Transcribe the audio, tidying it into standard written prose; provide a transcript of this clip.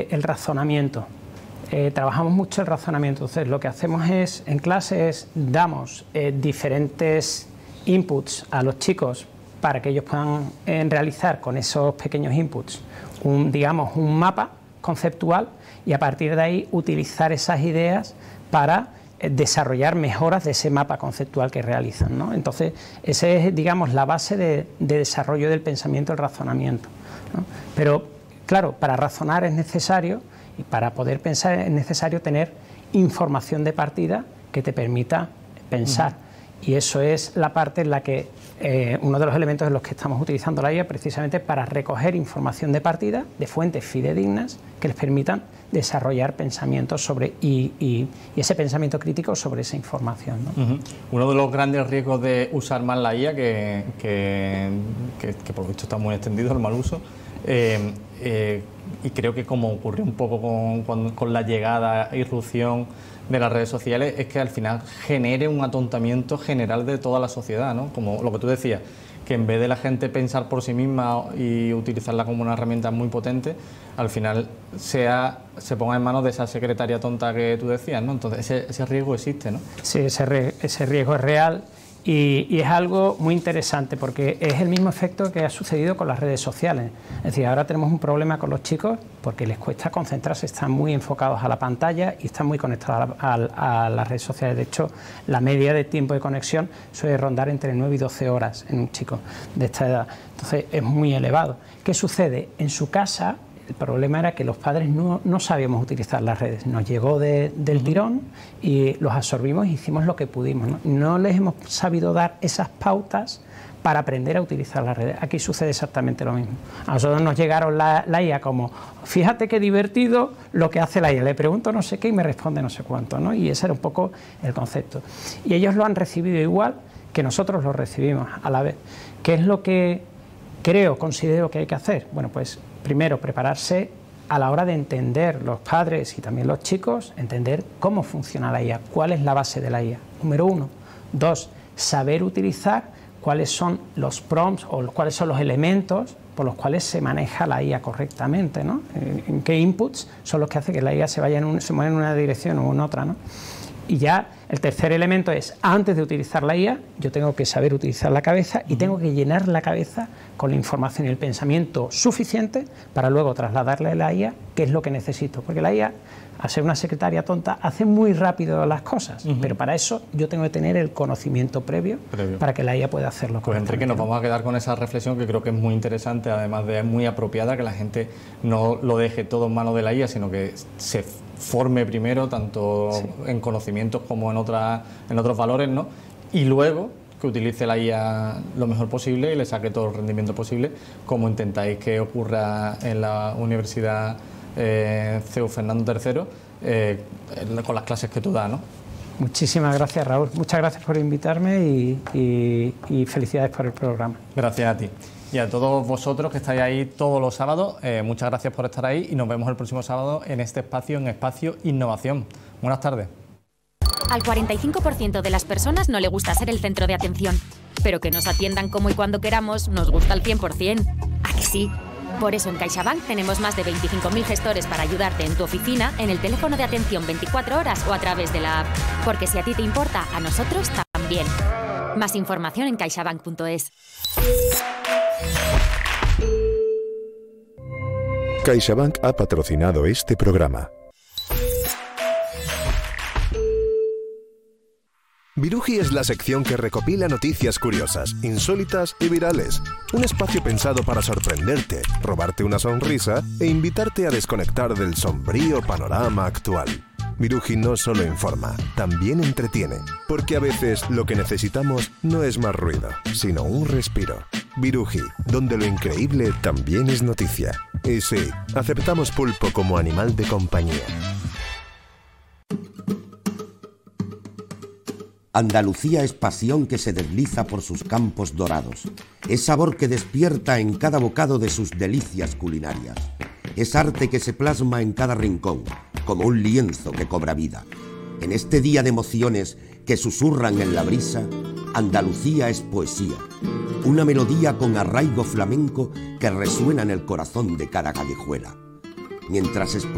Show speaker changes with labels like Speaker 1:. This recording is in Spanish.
Speaker 1: el razonamiento. Trabajamos mucho el razonamiento. Entonces, lo que hacemos en clase es damos diferentes inputs a los chicos para que ellos puedan realizar con esos pequeños inputs un mapa conceptual, y a partir de ahí utilizar esas ideas para desarrollar mejoras de ese mapa conceptual que realizan, ¿no? Entonces, esa es, digamos, la base de desarrollo del pensamiento, el razonamiento, ¿no? Pero, claro, para razonar es necesario, y para poder pensar es necesario tener información de partida que te permita pensar. Y eso es la parte en la que uno de los elementos en los que estamos utilizando la IA, precisamente para recoger información de partida de fuentes fidedignas que les permitan desarrollar pensamientos sobre y ese pensamiento crítico sobre esa información, ¿no?
Speaker 2: Uno de los grandes riesgos de usar mal la IA, que por lo visto está muy extendido el mal uso, y creo que como ocurrió un poco con la llegada e irrupción de las redes sociales, es que al final genere un atontamiento general de toda la sociedad, ¿no? Como lo que tú decías, que en vez de la gente pensar por sí misma y utilizarla como una herramienta muy potente, al final se ponga en manos de esa secretaria tonta que tú decías, ¿no? Entonces ese riesgo existe, ¿no?
Speaker 1: Sí, ese riesgo es real. Y es algo muy interesante porque es el mismo efecto que ha sucedido con las redes sociales. Es decir, ahora tenemos un problema con los chicos porque les cuesta concentrarse, están muy enfocados a la pantalla y están muy conectados a las redes sociales. De hecho, la media de tiempo de conexión suele rondar entre 9 y 12 horas en un chico de esta edad. Entonces, es muy elevado. ¿Qué sucede? En su casa, el problema era que los padres no sabíamos utilizar las redes. Nos llegó del tirón y los absorbimos y hicimos lo que pudimos, ¿no? No les hemos sabido dar esas pautas para aprender a utilizar las redes. Aquí sucede exactamente lo mismo. A nosotros nos llegaron la IA como, fíjate qué divertido lo que hace la IA. Le pregunto no sé qué y me responde no sé cuánto, ¿no? Y ese era un poco el concepto. Y ellos lo han recibido igual que nosotros lo recibimos a la vez. ¿Qué es lo que considero que hay que hacer? Bueno, pues primero, prepararse a la hora de entender, los padres y también los chicos, entender cómo funciona la IA, cuál es la base de la IA, número 1. 2, saber utilizar cuáles son los prompts o cuáles son los elementos por los cuales se maneja la IA correctamente, ¿no? En qué inputs son los que hacen que la IA se mueva en una dirección o en otra, ¿no? Y ya el tercer elemento es, antes de utilizar la IA, yo tengo que saber utilizar la cabeza y tengo que llenar la cabeza con la información y el pensamiento suficiente para luego trasladarle a la IA qué es lo que necesito. Porque la IA, al ser una secretaria tonta, hace muy rápido las cosas, pero para eso yo tengo que tener el conocimiento previo. Para que la IA pueda hacerlo.
Speaker 2: Pues Enrique, nos vamos a quedar con esa reflexión que creo que es muy interesante, además de muy apropiada, que la gente no lo deje todo en manos de la IA, sino que se forme primero, tanto en conocimientos como en otros valores, ¿no? Y luego que utilice la IA lo mejor posible y le saque todo el rendimiento posible, como intentáis que ocurra en la Universidad CEU Fernando III, con las clases que tú das, ¿no?
Speaker 1: Muchísimas gracias, Raúl. Muchas gracias por invitarme y felicidades por el programa.
Speaker 2: Gracias a ti. Y a todos vosotros que estáis ahí todos los sábados, muchas gracias por estar ahí y nos vemos el próximo sábado en este espacio, en Espacio Innovación. Buenas tardes.
Speaker 3: Al 45% de las personas no le gusta ser el centro de atención, pero que nos atiendan como y cuando queramos nos gusta al 100%. ¿A que sí? Por eso en CaixaBank tenemos más de 25.000 gestores para ayudarte en tu oficina, en el teléfono de atención 24 horas o a través de la app. Porque si a ti te importa, a nosotros también. Más información en caixabank.es.
Speaker 4: CaixaBank ha patrocinado este programa. Viruji es la sección que recopila noticias curiosas, insólitas y virales. Un espacio pensado para sorprenderte, robarte una sonrisa e invitarte a desconectar del sombrío panorama actual. Viruji no solo informa, también entretiene, porque a veces lo que necesitamos no es más ruido, sino un respiro. Viruji, donde lo increíble también es noticia. Y sí, aceptamos pulpo como animal de compañía.
Speaker 5: Andalucía es pasión que se desliza por sus campos dorados. Es sabor que despierta en cada bocado de sus delicias culinarias. Es arte que se plasma en cada rincón, como un lienzo que cobra vida. En este día de emociones que susurran en la brisa, Andalucía es poesía. Una melodía con arraigo flamenco que resuena en el corazón de cada callejuela. Mientras